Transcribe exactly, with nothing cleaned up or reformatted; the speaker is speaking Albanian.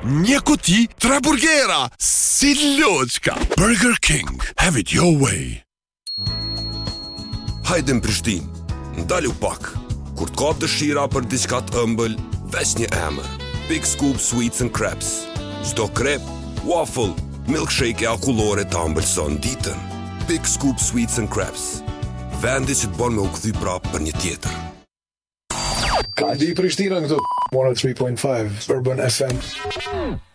një kuti, tre burgera, si loçka. Burger King, have it your way. Hajde në Prishtinë, ndalu pak. Kur të ka dëshira për diçka të ëmbël, veç një emër. Big Scoop Sweets and Crepes. Çdo krep, waffle, milkshake e akullore të ëmbëlson ditën. Big Scoop Sweets and Crepes. Vendi që të bon me u kthy prapë për një tjetër. Ka di Prishtinën këtu. one oh three point five Urban F M.